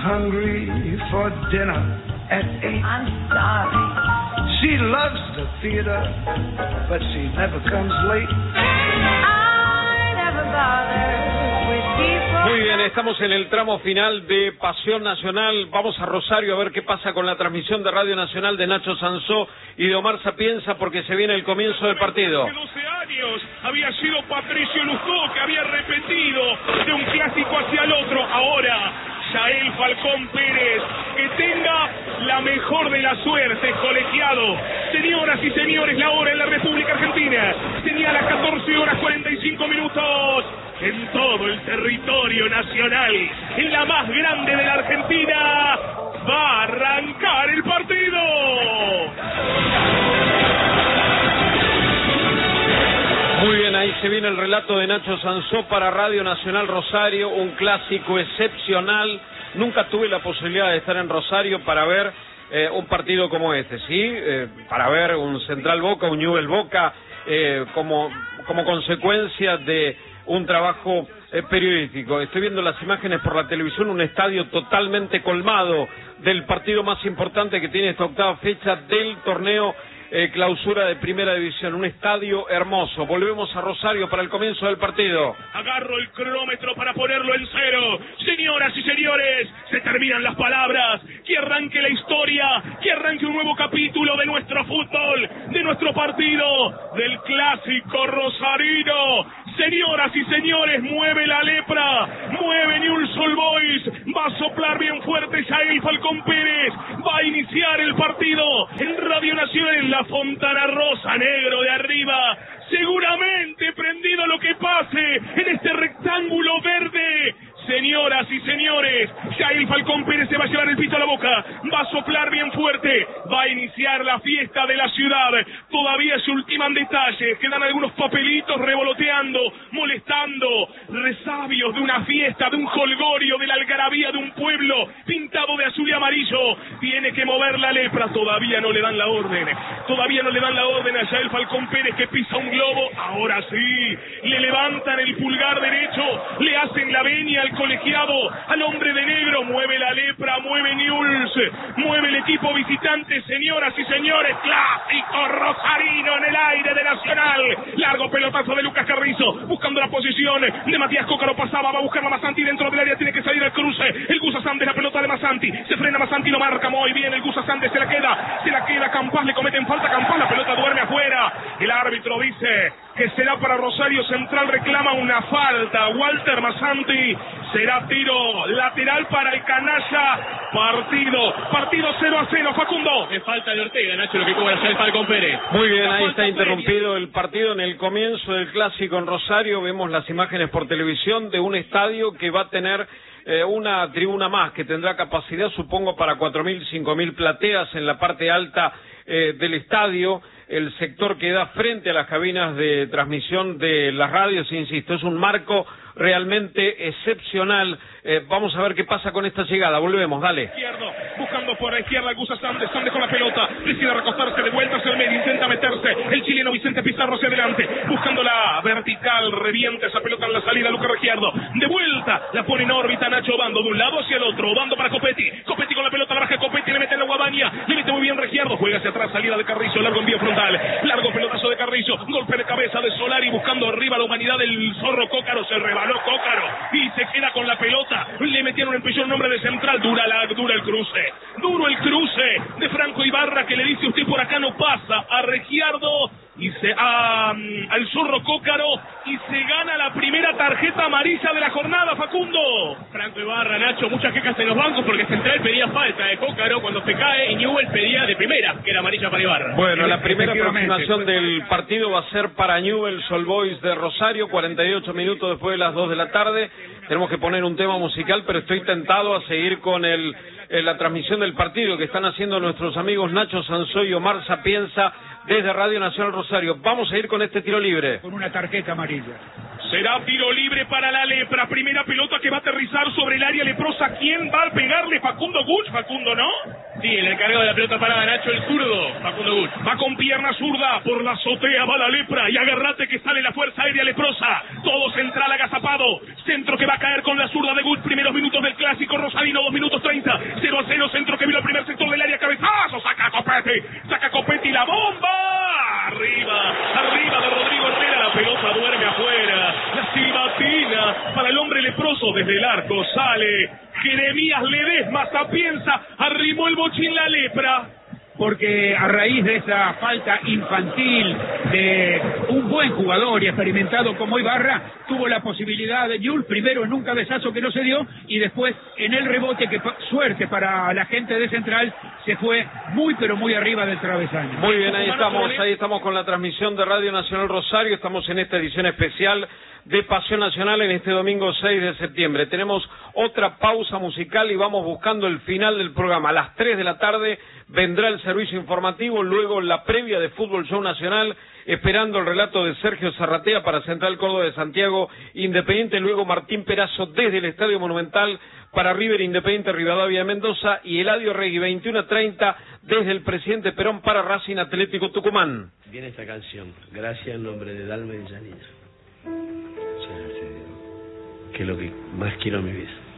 hungry for dinner at 8. I'm sorry. She loves the theater, but she never comes late. I never bother with people. Muy bien, estamos en el tramo final de Pasión Nacional. Vamos a Rosario a ver qué pasa con la transmisión de Radio Nacional de Nacho Sansó y de Omar Sapienza, porque se viene el comienzo del partido. Hace 12 años había sido Patricio Lujó, que había repetido de un clásico hacia el otro. Ahora Yael Falcón Pérez, que tenga la mejor de las suertes, colegiado. Señoras y señores, la hora en la República Argentina señala 14 horas 45 minutos. En todo el territorio nacional, en la más grande de la Argentina, va a arrancar el partido. Muy bien, ahí se viene el relato de Nacho Sansó para Radio Nacional Rosario, un clásico excepcional. Nunca tuve la posibilidad de estar en Rosario para ver un partido como este, ¿sí? Para ver un Central Boca, un Newell's Boca, como consecuencia de un trabajo periodístico. Estoy viendo las imágenes por la televisión, un estadio totalmente colmado del partido más importante que tiene esta octava fecha del torneo clausura de Primera División, un estadio hermoso. Volvemos a Rosario para el comienzo del partido. Agarro el cronómetro para ponerlo en cero. Señoras y señores, se terminan las palabras. Que arranque la historia, que arranque un nuevo capítulo de nuestro fútbol, de nuestro partido, del clásico rosarino. Señoras y señores, mueve la lepra, mueve Newell's Old Boys, va a soplar bien fuerte Yael Falcón Pérez, va a iniciar el partido en Radio Nacional, en la Fontana Rosa, negro de arriba, seguramente prendido lo que pase en este rectángulo verde. Señoras y señores, Yael Falcón Pérez se va a llevar el pito a la boca, va a soplar bien fuerte, va a iniciar la fiesta de la ciudad. Todavía se ultiman detalles, quedan algunos papelitos revoloteando, molestando, resabios de una fiesta, de un jolgorio, de la algarabía de un pueblo pintado de azul y amarillo. Tiene que mover la lepra, todavía no le dan la orden, todavía no le dan la orden a Yael Falcón Pérez, que pisa un globo. Ahora sí, le levantan el pulgar derecho, le hacen la venia al colegiado, al hombre de negro. Mueve la lepra, mueve Newell's, mueve el equipo visitante. Señoras y señores, clásico rosarino en el aire de Nacional. Largo pelotazo de Lucas Carrizo, buscando la posición de Matías Cócaro. Pasaba, va a buscar a Masanti dentro del área, tiene que salir al cruce. El Gusa Sandes, la pelota de Masanti, se frena Masanti, lo marca muy bien. El Gusa Sandes se la queda Campás, le cometen falta Campás, la pelota duerme afuera. El árbitro dice que será para Rosario Central, reclama una falta. Walter Masanti, será tiro lateral para el canalla. Partido 0-0, Facundo. Es falta de Ortega, Nacho, lo que cobra Yael Falcón Pérez. Muy bien, ahí está interrumpido el partido en el comienzo del clásico en Rosario. Vemos las imágenes por televisión de un estadio que va a tener una tribuna más, que tendrá capacidad, supongo, para 4.000, 5.000 plateas en la parte alta del estadio. El sector que da frente a las cabinas de transmisión de las radios, insisto, es un marco realmente excepcional. Vamos a ver qué pasa con esta llegada. Volvemos, dale. Izquierdo, buscando por la izquierda el Gusa Sandes con la pelota, decide recostarse de vuelta hacia el medio, intenta meterse el chileno Vicente Pizarro hacia adelante, buscando la vertical, revienta esa pelota en la salida, Lucas Regiardo, de vuelta, la pone en órbita Nacho Obando, de un lado hacia el otro, Obando para Copetti con la pelota, la baja Copetti, le mete en la guadaña, le mete muy bien Regiardo, juega hacia atrás, salida de Carrizo, largo envío frontal, largo pelotazo de Carrizo, golpe de cabeza de Solari, buscando arriba la humanidad del zorro Cócaro, se rebaló Cócaro y se queda con la pelota, le metieron el pecho el nombre de Central, duro el cruce de Franco Ibarra, que le dice: usted por acá no pasa, a Regiardo y al zorro Cócaro, y se gana la primera tarjeta amarilla de la jornada, Facundo. Franco Ibarra, Nacho, muchas quejas en los bancos porque Central pedía falta de Cócaro cuando se cae y Newell's pedía de primera, que era amarilla para Ibarra. Bueno, la primera aproximación del partido va a ser para Newell's Old Boys de Rosario, 48 minutos después de las 2 de la tarde. Tenemos que poner un tema musical, pero estoy tentado a seguir con la transmisión del partido que están haciendo nuestros amigos Nacho Sansó y Omar Sapienza desde Radio Nacional Rosario. Vamos a ir con este tiro libre. Con una tarjeta amarilla. Será tiro libre para la lepra. Primera pelota que va a aterrizar sobre el área leprosa. ¿Quién va a pegarle? Facundo Guch. Facundo, ¿no? Sí, el encargado de la pelota parada, Nacho, el zurdo, Facundo Guch. Va con pierna zurda. Por la azotea va la lepra. Y agarrate que sale la fuerza aérea leprosa. Todo central agazapado. Centro que va a caer con la zurda de Guch. Primeros minutos del clásico rosarino. 2 minutos 30. centro desde el arco, sale Jeremías Ledesma, Sapienza, arrimó el bochín la lepra. Porque a raíz de esa falta infantil de un buen jugador y experimentado como Ibarra, tuvo la posibilidad de Newell's, primero en un cabezazo que no se dio, y después en el rebote que, suerte para la gente de Central, se fue muy pero muy arriba del travesaño. Muy bien, ahí estamos con la transmisión de Radio Nacional Rosario, estamos en esta edición especial de Pasión Nacional en este domingo 6 de septiembre. Tenemos otra pausa musical y vamos buscando el final del programa. A las 3 de la tarde vendrá el servicio informativo, luego la previa de Fútbol Show Nacional, esperando el relato de Sergio Zarratea para Central Córdoba de Santiago, Independiente, luego Martín Perazo desde el Estadio Monumental para River Independiente Rivadavia de Mendoza y Eladio Regui 21:30 desde el Presidente Perón para Racing Atlético Tucumán. Viene esta canción, gracias en nombre de Dalma y Janina, que es lo que más quiero en mi vida.